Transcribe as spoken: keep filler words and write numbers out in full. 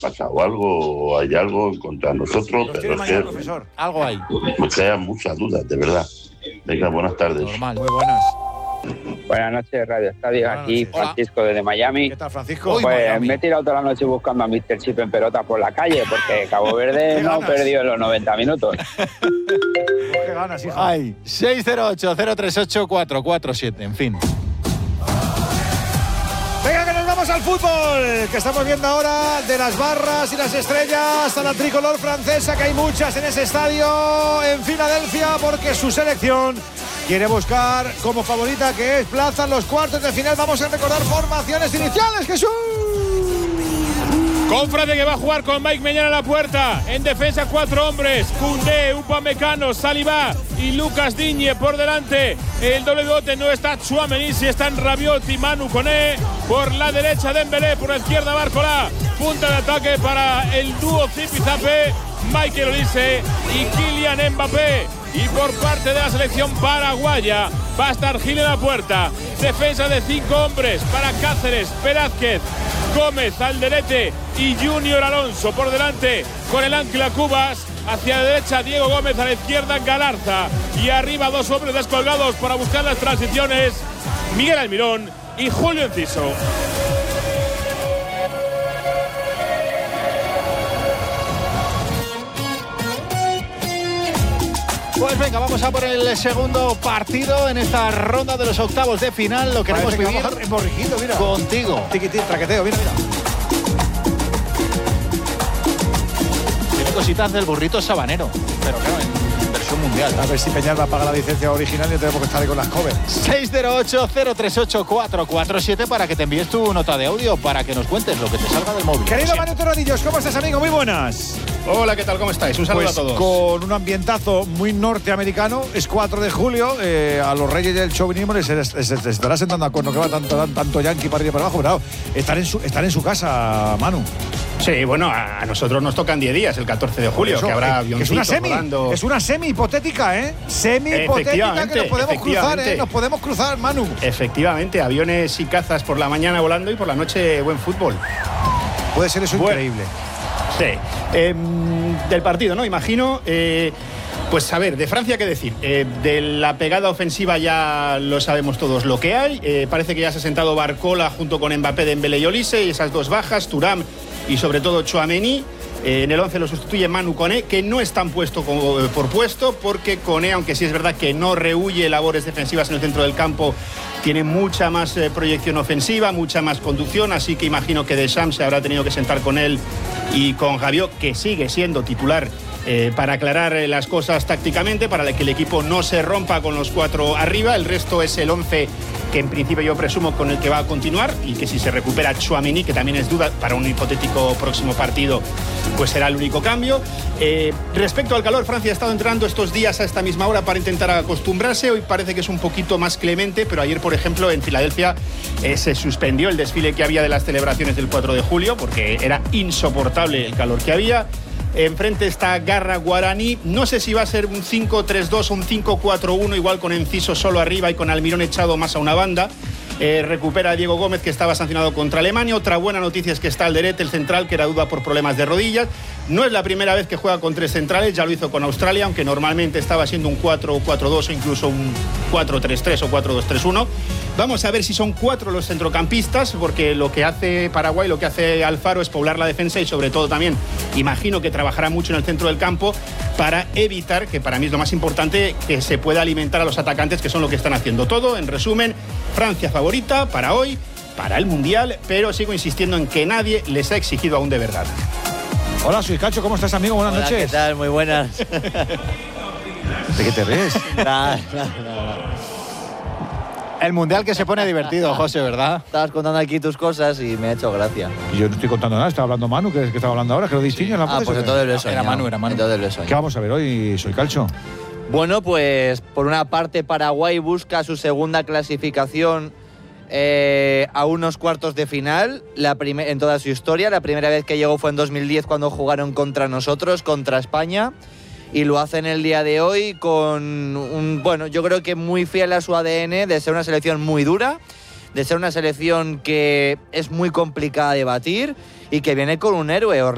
pasado algo o hay algo contra nosotros, Los pero es mañana, que profesor. Algo hay. me crean muchas dudas, de verdad. Venga, buenas tardes. Normal. Muy buenas. Buenas noches, Radio Estadio. Buenas Aquí noches. Francisco desde Miami. ¿Qué tal, Francisco? Uy, Pues Miami. me he tirado toda la noche buscando a míster Chip en pelota por la calle porque Cabo Verde ¿Qué no ha ganas? perdido en los noventa minutos. ¿Qué ganas, hija? Ay, seis cero ocho, cero tres ocho, cuatro cuatro siete, en fin. Venga, que nos vamos al fútbol, que estamos viendo ahora de las barras y las estrellas a la tricolor francesa, que hay muchas en ese estadio en Filadelfia, porque su selección quiere buscar como favorita, que es plaza en los cuartos de final. Vamos a recordar formaciones iniciales, Jesús. Con Francia, que va a jugar con Mike Maignan a la puerta. En defensa, cuatro hombres: Koundé, Upamecano, Saliba y Lucas Digne por delante. El doble bote no está Tchouaméni, si están Rabiot y Manu Koné. Por la derecha, Dembélé, por la izquierda, Barcola. Punta de ataque para el dúo Zipizape, Michael Olise y Kylian Mbappé. Y por parte de la selección paraguaya va a estar Gil en la puerta. Defensa de cinco hombres para Cáceres, Velázquez, Gómez, Alderete y Junior Alonso por delante con el Ancla Cubas. Hacia la derecha, Diego Gómez, a la izquierda, Galarza. Y arriba, dos hombres descolgados para buscar las transiciones: Miguel Almirón y Julio Enciso. Pues venga, vamos a por el segundo partido en esta ronda de los octavos de final. Lo queremos Parece que vivir vamos a- en borriquito, mira. contigo. Tiquitín, traqueteo, mira, mira. Tiene cositas del burrito sabanero, pero claro, en versión mundial. A ver si Peñalba paga la licencia original y no tenemos que estar ahí con las covers. seis cero ocho, cero tres ocho, cuatro cuatro siete para que te envíes tu nota de audio, para que nos cuentes lo que te salga del móvil. Querido Sí. Manu Terradillos, ¿cómo estás, amigo? Muy buenas. Hola, ¿qué tal? ¿Cómo estáis? Un saludo Pues a todos. con un ambientazo muy norteamericano, es cuatro de julio, eh, a los reyes del chauvinismo les, les- les- les estará sentando a cuerno que va tanto, tan- tanto yanqui para arriba y para abajo, pero claro, estar en su, estar en su casa, Manu. Sí, bueno, a a nosotros nos tocan diez días, el catorce de julio, Eso, que habrá eh, avioncitos es una semi, volando. es una semi hipotética, ¿eh? Semi hipotética que Efectivamente, nos podemos cruzar, ¿eh? efectivamente. Nos podemos cruzar, Manu. Efectivamente, aviones y cazas por la mañana volando y por la noche buen fútbol. Puede ser eso Bueno. increíble. Sí. Em, del partido, ¿no? Imagino. eh, pues a ver, de Francia, ¿qué decir? Eh, de la pegada ofensiva ya lo sabemos todos lo que hay. Eh, parece que ya se ha sentado Barcola junto con Mbappé, Dembélé y Olise, y esas dos bajas, Thuram y sobre todo Tchouaméni. Eh, en el once lo sustituye Manu Koné, que no están puesto como, eh, por puesto, porque Koné, aunque sí es verdad que no rehuye labores defensivas en el centro del campo, tiene mucha más eh, proyección ofensiva, mucha más conducción, así que imagino que Deschamps se habrá tenido que sentar con él y con Rabiot, que sigue siendo titular, eh, para aclarar eh, las cosas tácticamente, para que el equipo no se rompa con los cuatro arriba. El resto es el once que en principio yo presumo con el que va a continuar, y que si se recupera Tchouaméni, que también es duda para un hipotético próximo partido, pues será el único cambio. Eh, respecto al calor, Francia ha estado entrando estos días a esta misma hora para intentar acostumbrarse. Hoy parece que es un poquito más clemente, pero ayer, por ejemplo, en Filadelfia eh, se suspendió el desfile que había de las celebraciones del cuatro de julio, porque era insoportable el calor que había. Enfrente está Garra Guaraní. No sé si va a ser un cinco tres dos o un cinco cuatro uno, igual con Enciso solo arriba y con Almirón echado más a una banda. Eh, recupera a Diego Gómez, que estaba sancionado contra Alemania. Otra buena noticia es que está Alderete, el central, que era duda por problemas de rodillas. No es la primera vez que juega con tres centrales, ya lo hizo con Australia, aunque normalmente estaba siendo un cuatro cuatro dos o incluso un cuatro tres tres o cuatro dos tres uno. Vamos a ver si son cuatro los centrocampistas, porque lo que hace Paraguay, lo que hace Alfaro es poblar la defensa, y sobre todo también imagino que trabajará mucho en el centro del campo para evitar, que para mí es lo más importante, que se pueda alimentar a los atacantes, que son lo que están haciendo todo. En resumen, Francia favorita para hoy, para el Mundial, pero sigo insistiendo en que nadie les ha exigido aún de verdad. Hola, soy Cacho, ¿cómo estás, amigo? Buenas Hola, noches. ¿qué tal? Muy buenas. ¿De qué te ríes? Nada, nada, nada. El mundial que se pone divertido, José, ¿verdad? Estabas contando aquí tus cosas y me ha hecho gracia. Yo no estoy contando nada, estaba hablando Manu, que, que estaba hablando ahora, que lo distingue en la Ah, voz, pues ¿o qué? entonces lo he Era soñado. Manu, era Manu. Entonces lo he ¿Qué soñado. vamos a ver hoy, soy Calcho? Bueno, pues por una parte Paraguay busca su segunda clasificación eh, a unos cuartos de final la prime- en toda su historia. La primera vez que llegó fue en dos mil diez, cuando jugaron contra nosotros, contra España. Y lo hacen el día de hoy con un, bueno, yo creo que muy fiel a su A D N de ser una selección muy dura, de ser una selección que es muy complicada de batir y que viene con un héroe.